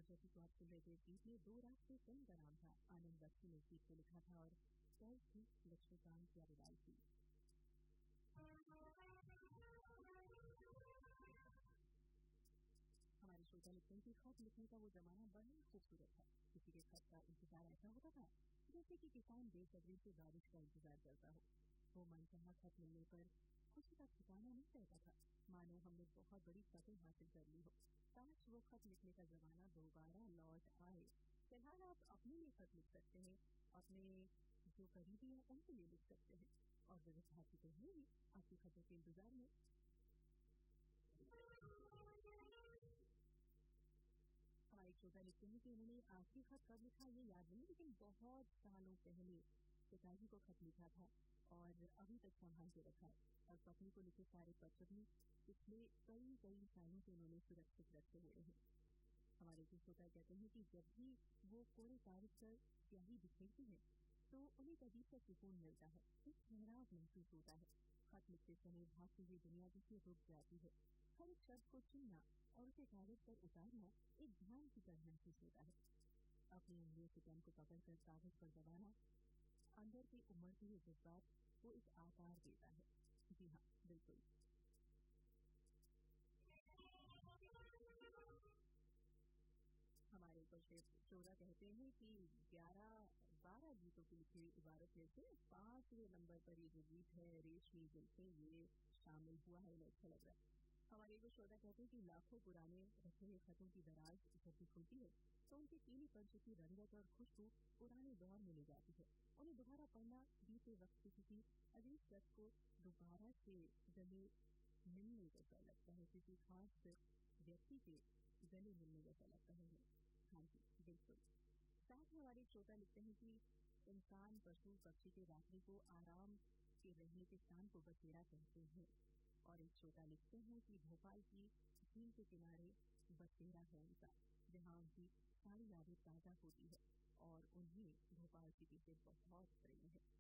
जैसे कि आप सुन रहे थे गीत में दो रात के फिल्म का नाम था, आनंद बख्शी ने इस गीत को लिखा था और स्वर थी लक्ष्मीकांत प्यारेलाल की। हमारे श्रोता लिखते हैं कि खत लिखने का वो जमाना बड़ा खूबसूरत था। किसी के खत का इंतजार ऐसा होता था जैसे कि किसान बेसब्री से बारिश का इंतजार करता हो। वो मनचाहा खत मिलने पर खुशी का ठिकाना नहीं रहता था, मानो हमने बहुत बड़ी फतेह हासिल कर ली हो। काश वो खत लिखने का जमाना दोबारा लौट आए। फिलहाल आप अपने लिए खत लिख सकते हैं, अपने जो करीबी हैं उनके लिए लिख सकते हैं, और विद्यार्थी तो होंगे आपकी खतों के इंतजार में। हमारे श्रोता लिखते हैं कि उन्होंने आखिरी खत कब लिखा ये याद नहीं, लेकिन बहुत सालों पहले पिताजी को खत लिखा था और अभी तक संभाल के रखा है। और पत्नी को लिखे सारे पत्र भी पिछले कई सालों से उन्होंने सुरक्षित रखे हुए हैं। हमारे श्रोता कहते हैं कि जब भी वो कोरे कागज पर स्याही बिखेरते हैं तो उन्हें अजीब सा सुकून मिलता है, एक ठहराव महसूस होता है। खत लिखते समय भागती हुई दुनिया जैसे रुक जाती है। हर एक शब्द को चुनना और उसे कागज पर उतारना एक ध्यान की तरह महसूस होता है। अपनी उंगलियों से पेन को पकड़कर कागज पर दबाना अंदर के उमड़ते हुए जज्बात को एक आकार देता है। जी हाँ, बिल्कुल। हमारे कुछ श्रोता कहते हैं कि 11-12 गीतों की लिखी इबारत में से 5वें नंबर पर ये जो गीत है रेशमी जुल्फें, ये शामिल हुआ है, इन्हें अच्छा लग रहा है। हमारे कुछ श्रोता कहते हैं कि लाखों पुराने रखे हुए खतों की दराज जब भी खुलती है तो उनके पीली पंच की रंगत और खुशबू पुराने दौर में ले जाती है। उन्हें दोबारा पढ़ना बीते वक्त की किसी अजीब शख्स को दोबारा से गले मिलने जैसा लगता है, किसी खास व्यक्ति के गले मिलने जैसा लगता है। हाँ जी, बिल्कुल। साथ ही हमारे श्रोता लिखते हैं कि इंसान पशु पक्षी के रात्रि को आराम के रहने के स्थान को बसेरा कहते हैं। और एक श्रोता लिखते हैं कि भोपाल की झील के किनारे बसेरा है उनका, जहाँ उनकी सारी यादें ताज़ा होती है और उन्हें भोपाल सिटी से बहुत प्रेम है।